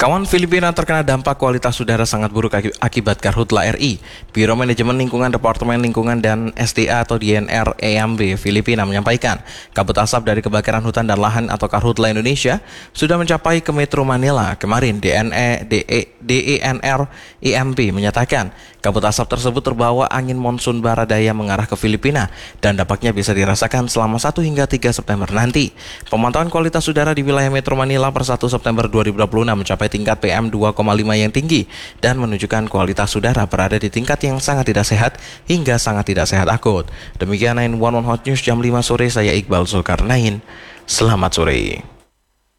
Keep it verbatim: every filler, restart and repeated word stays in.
Kawan Filipina terkena dampak kualitas udara sangat buruk akibat karhutla R I. Biro Manajemen Lingkungan Departemen Lingkungan dan S D A atau D N R E M B Filipina menyampaikan, kabut asap dari kebakaran hutan dan lahan atau karhutla Indonesia sudah mencapai ke Metro Manila. Kemarin D N E, D E, D E N R E M B menyatakan, kabut asap tersebut terbawa angin monsun barat daya mengarah ke Filipina dan dampaknya bisa dirasakan selama satu hingga tiga September nanti. Pemantauan kualitas udara di wilayah Metro Manila per satu September dua ribu dua puluh enam mencapai tingkat P M dua koma lima yang tinggi dan menunjukkan kualitas udara berada di tingkat yang sangat tidak sehat hingga sangat tidak sehat akut. Demikian sembilan satu satu Hot News jam lima sore, saya Iqbal Zulkarnain. Selamat sore.